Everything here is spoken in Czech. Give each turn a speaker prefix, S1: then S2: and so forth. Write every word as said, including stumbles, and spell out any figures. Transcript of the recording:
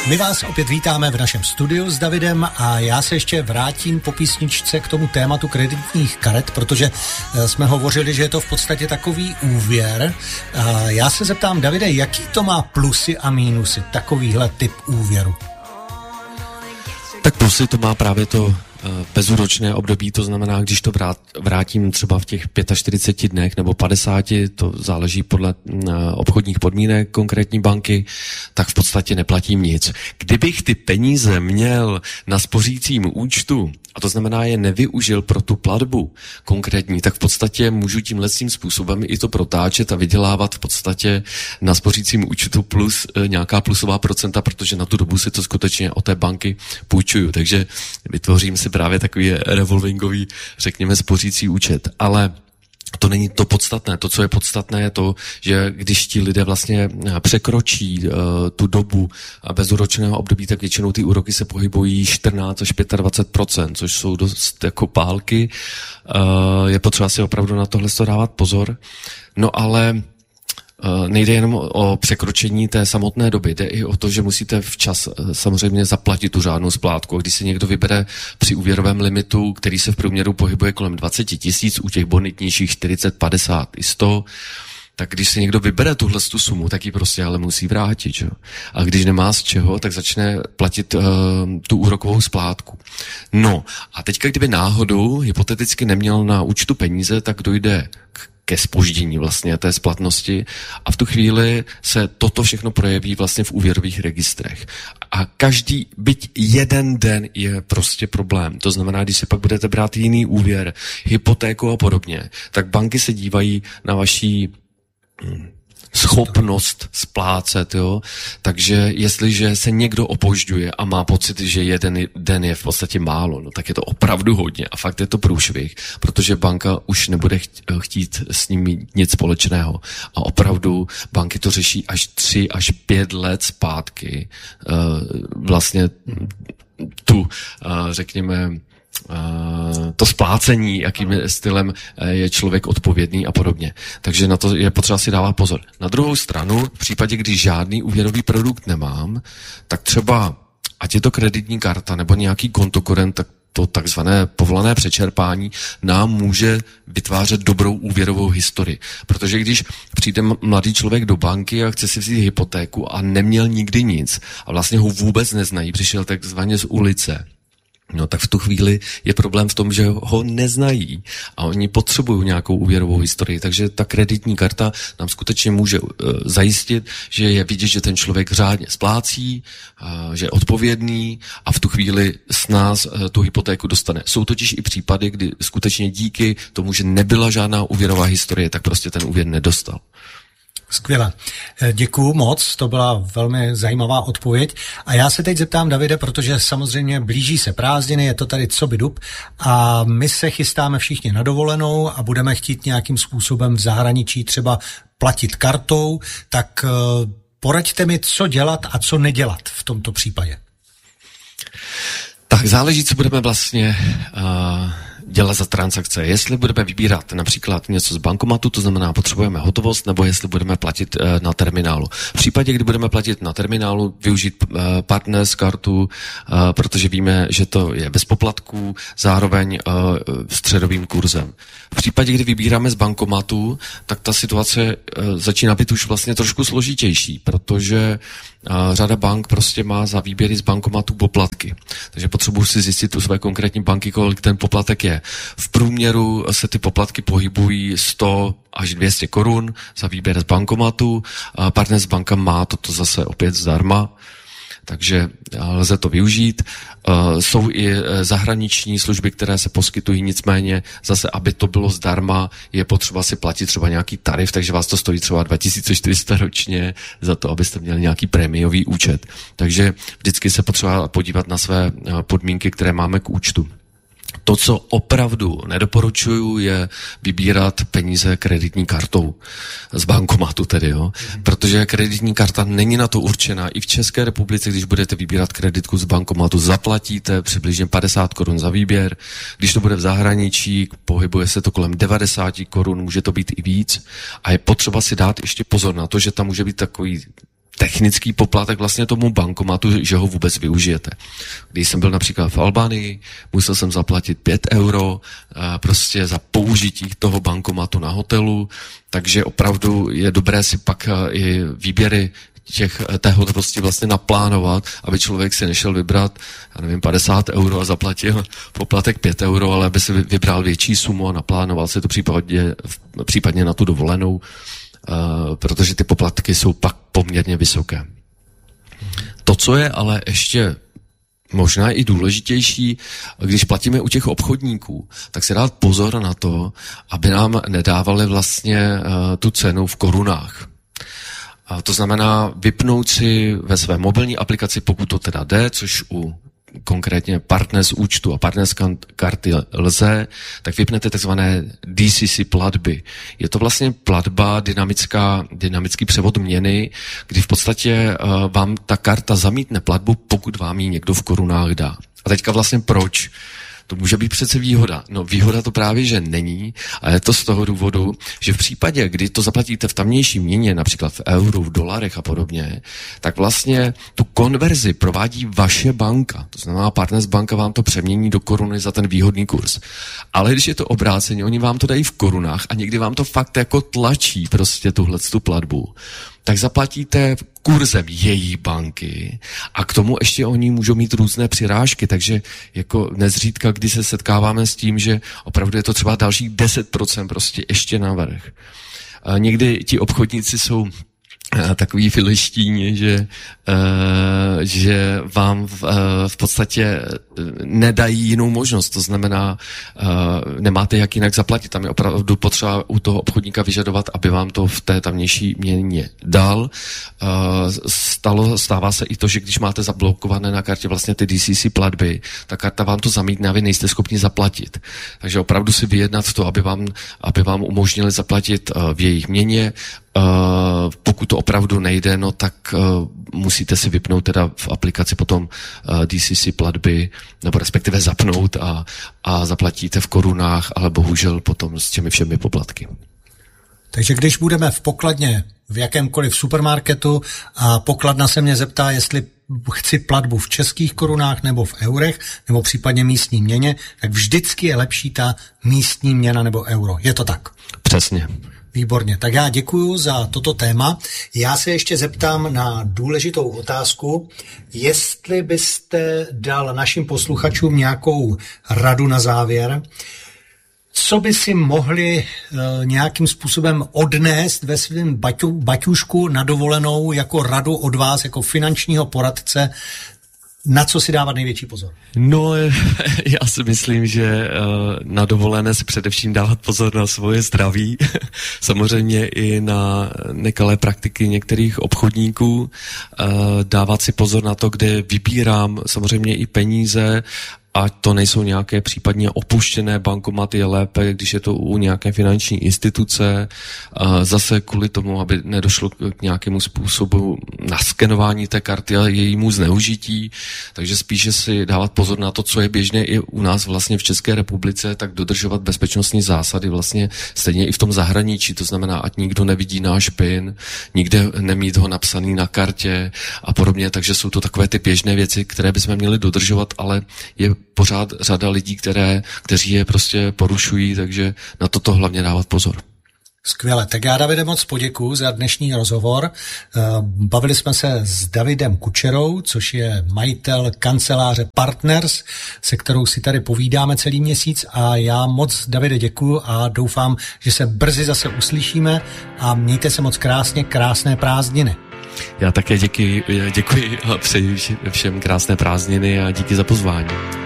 S1: My vás opět vítáme v našem studiu s Davidem a já se ještě vrátím po písničce k tomu tématu kreditních karet, protože jsme hovořili, že je to v podstatě takový úvěr. A já se zeptám, Davide, jaký to má plusy a mínusy, takovýhle typ úvěru?
S2: Tak plusy to má právě to bezúročné období, to znamená, když to vrátím třeba v těch čtyřiceti pěti dnech nebo padesáti, to záleží podle obchodních podmínek konkrétní banky, tak v podstatě neplatím nic. Kdybych ty peníze měl na spořícím účtu, a to znamená je nevyužil pro tu platbu konkrétní, tak v podstatě můžu tímhle tím způsobem i to protáčet a vydělávat v podstatě na spořícím účtu plus nějaká plusová procenta, protože na tu dobu si to skutečně od té banky půjčuju. Takže vytvořím si právě takový revolvingový, řekněme, spořící účet. Ale to není to podstatné. To, co je podstatné, je to, že když ti lidé vlastně překročí uh, tu dobu bezúročného období, tak většinou ty úroky se pohybují čtrnáct až dvacet pět procent, což jsou dost jako pálky. Uh, je potřeba si opravdu na tohle dávat pozor. No ale nejde jenom o překročení té samotné doby, jde i o to, že musíte včas samozřejmě zaplatit tu řádnou splátku. A když si někdo vybere při úvěrovém limitu, který se v průměru pohybuje kolem dvacet tisíc, u těch bonitnějších čtyřicet, padesát i sto, tak když si někdo vybere tuhle tu sumu, tak ji prostě ale musí vrátit. Že? A když nemá z čeho, tak začne platit uh, tu úrokovou splátku. No a teďka, kdyby náhodou hypoteticky neměl na účtu peníze, tak dojde k ke zpoždění vlastně té splatnosti a v tu chvíli se toto všechno projeví vlastně v úvěrových registrech. A každý, byť jeden den je prostě problém. To znamená, když si pak budete brát jiný úvěr, hypotéku a podobně, tak banky se dívají na vaší hm, schopnost splácet, jo. Takže jestliže se někdo opožďuje a má pocit, že jeden den je v podstatě málo, no tak je to opravdu hodně a fakt je to průšvih, protože banka už nebude chtít s ním mít nic společného. A opravdu banky to řeší až tři až pět let zpátky. Vlastně tu, řekněme, Uh, to splácení, jakým stylem je člověk odpovědný a podobně. Takže na to je potřeba si dávat pozor. Na druhou stranu, v případě, když žádný úvěrový produkt nemám, tak třeba, ať je to kreditní karta nebo nějaký kontokorent, tak to takzvané povolané přečerpání nám může vytvářet dobrou úvěrovou historii. Protože když přijde mladý člověk do banky a chce si vzít hypotéku a neměl nikdy nic a vlastně ho vůbec neznají, přišel takzvaně z ulice, no tak v tu chvíli je problém v tom, že ho neznají a oni potřebují nějakou úvěrovou historii, takže ta kreditní karta nám skutečně může uh, zajistit, že je vidět, že ten člověk řádně splácí, uh, že je odpovědný a v tu chvíli s nás uh, tu hypotéku dostane. Jsou totiž i případy, kdy skutečně díky tomu, že nebyla žádná úvěrová historie, tak prostě ten úvěr nedostal.
S1: Skvěle. Děkuju moc, to byla velmi zajímavá odpověď. A já se teď zeptám, Davide, protože samozřejmě blíží se prázdniny, je to tady co by dub a my se chystáme všichni na dovolenou a budeme chtít nějakým způsobem v zahraničí třeba platit kartou, tak poraďte mi, co dělat a co nedělat v tomto případě.
S2: Tak záleží, co budeme vlastně uh, dělat za transakce. Jestli budeme vybírat například něco z bankomatu, to znamená potřebujeme hotovost, nebo jestli budeme platit uh, na terminálu. V případě, kdy budeme platit na terminálu, využít uh, partners kartu, uh, protože víme, že to je bez poplatků, zároveň uh, středovým kurzem. V případě, kdy vybíráme z bankomatu, tak ta situace uh, začíná být už vlastně trošku složitější, protože uh, řada bank prostě má za výběry z bankomatu poplatky. Takže potřebuji si zjistit u své konkrétní banky, kolik ten poplatek je. V průměru se ty poplatky pohybují sto až dvě stě korun za výběr z bankomatu. Partners banka má toto zase opět zdarma, takže lze to využít. Jsou i zahraniční služby, které se poskytují, nicméně zase, aby to bylo zdarma, je potřeba si platit třeba nějaký tarif, takže vás to stojí třeba dva tisíce čtyři sta ročně za to, abyste měli nějaký prémiový účet. Takže vždycky se potřeba podívat na své podmínky, které máme k účtu. To, co opravdu nedoporučuju, je vybírat peníze kreditní kartou. Z bankomatu tedy, jo. Protože kreditní karta není na to určená. I v České republice, když budete vybírat kreditku z bankomatu, zaplatíte přibližně padesát korun za výběr. Když to bude v zahraničí, pohybuje se to kolem devadesát korun, může to být i víc. A je potřeba si dát ještě pozor na to, že tam může být takový technický poplatek vlastně tomu bankomatu, že ho vůbec využijete. Když jsem byl například v Albánii, musel jsem zaplatit pět euro prostě za použití toho bankomatu na hotelu, takže opravdu je dobré si pak i výběry těch, té hotovosti vlastně naplánovat, aby člověk si nešel vybrat, já nevím, padesát euro a zaplatil poplatek pět euro, ale aby si vybral větší sumu a naplánoval si to případně, případně na tu dovolenou, uh, protože ty poplatky jsou pak poměrně vysoké. To, co je ale ještě možná i důležitější, když platíme u těch obchodníků, tak si dát pozor na to, aby nám nedávali vlastně uh, tu cenu v korunách. A to znamená vypnout si ve své mobilní aplikaci, pokud to teda jde, což u konkrétně partners účtu a partners karty lze, tak vypnete takzvané D C C platby. Je to vlastně platba, dynamická, dynamický převod měny, kdy v podstatě uh, vám ta karta zamítne platbu, pokud vám ji někdo v korunách dá. A teďka vlastně proč? To může být přece výhoda. No výhoda to právě, že není, a je to z toho důvodu, že v případě, kdy to zaplatíte v tamnější měně, například v euru, v dolarech a podobně, tak vlastně tu konverzi provádí vaše banka. To znamená, Partners banka vám to přemění do koruny za ten výhodný kurz. Ale když je to obráceně, oni vám to dají v korunách a někdy vám to fakt jako tlačí prostě tuhletu platbu, tak zaplatíte kurzem její banky a k tomu ještě oni můžou mít různé přirážky, takže jako nezřídka, kdy se setkáváme s tím, že opravdu je to třeba dalších deset procent prostě ještě navrch. A někdy ti obchodníci jsou takový filištíni, že, uh, že vám v, uh, v podstatě nedají jinou možnost, to znamená, uh, nemáte jak jinak zaplatit, tam je opravdu potřeba u toho obchodníka vyžadovat, aby vám to v té tamnější měně dal. Uh, stalo, stává se i to, že když máte zablokované na kartě vlastně ty D C C platby, ta karta vám to zamítne a vy nejste schopni zaplatit. Takže opravdu si vyjednat to, aby vám, aby vám umožnili zaplatit uh, v jejich měně. Uh, pokud to opravdu nejde, no tak uh, musíte si vypnout teda v aplikaci potom uh, D C C platby, nebo respektive zapnout a, a zaplatíte v korunách, ale bohužel potom s těmi všemi poplatky.
S1: Takže když budeme v pokladně v jakémkoliv supermarketu a pokladna se mě zeptá, jestli chci platbu v českých korunách nebo v eurech, nebo případně místní měně, tak vždycky je lepší ta místní měna nebo euro. Je to tak?
S2: Přesně.
S1: Výborně, tak já děkuju za toto téma. Já se ještě zeptám na důležitou otázku, jestli byste dal našim posluchačům nějakou radu na závěr, co by si mohli e, nějakým způsobem odnést ve svém baťu, baťušku na dovolenou jako radu od vás, jako finančního poradce, na co si dávat největší pozor?
S2: No, já si myslím, že na dovolené si především dávat pozor na svoje zdraví, samozřejmě i na nekalé praktiky některých obchodníků, dávat si pozor na to, kde vybírám samozřejmě i peníze, a to nejsou nějaké případně opuštěné bankomaty, je lépe, když je to u nějaké finanční instituce, zase kvůli tomu, aby nedošlo k nějakému způsobu naskenování té karty a jejímu zneužití, takže spíše si dávat pozor na to, co je běžné i u nás vlastně v České republice, tak dodržovat bezpečnostní zásady vlastně stejně i v tom zahraničí, to znamená, ať nikdo nevidí náš PIN, nikde nemít ho napsaný na kartě a podobně, takže jsou to takové ty běžné věci, které bychom měli dodržovat, ale je pořád řada lidí, které, kteří je prostě porušují, takže na toto hlavně dávat pozor.
S1: Skvěle, tak já Davide moc poděkuju za dnešní rozhovor. Bavili jsme se s Davidem Kučerou, což je majitel kanceláře Partners, se kterou si tady povídáme celý měsíc a já moc Davide děkuju a doufám, že se brzy zase uslyšíme a mějte se moc krásně, krásné prázdniny.
S2: Já také děkuji, děkuji a přeji všem krásné prázdniny a díky za pozvání.